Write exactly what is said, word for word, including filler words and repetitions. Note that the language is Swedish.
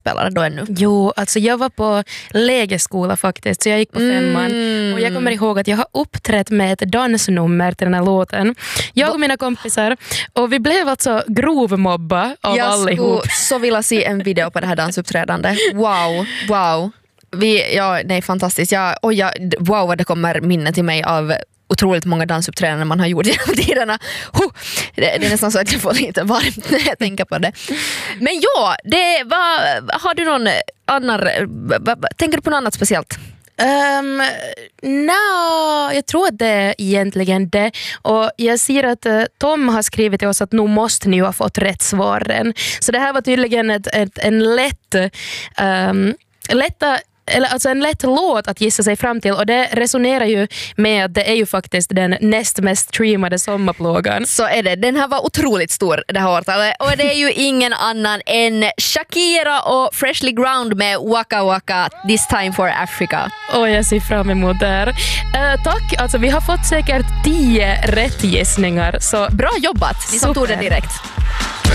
spelar då ännu? Jo, alltså jag var på lägerskola faktiskt, så jag gick på femman. Mm. Och jag kommer ihåg att jag har uppträtt med ett dansnummer till den här låten. Jag och mina kompisar. Och vi blev alltså grovmobba av jag allihop. Jag skulle så vilja se en video på det här dansuppträdandet. Wow, wow. Vi, ja, nej, fantastiskt. Jag, och jag, wow, vad det kommer minne till mig av otroligt många dansuppträdanden man har gjort genom tiderna. Huh, det, det är nästan så att jag får lite varmt när jag tänker på det. Men ja, det var, har du någon annan, tänker du på något annat speciellt? Um, no, jag tror att det är egentligen det. Och jag ser att uh, Tom har skrivit till oss att nu måste ni ju ha fått rätt svaren. Så det här var tydligen ett, ett, en lätt um, lätta eller alltså en lätt låt att gissa sig fram till, och det resonerar ju med att det är ju faktiskt den näst mest streamade sommarplågan. Så är det. Den här var otroligt stor, det här årtalet, och det är ju ingen annan än Shakira och Freshly Ground med Waka Waka, This Time for Africa. Och jag ser fram emot det här. Uh, tack, alltså vi har fått säkert tio rätt gissningar, så bra jobbat, ni som tog det direkt.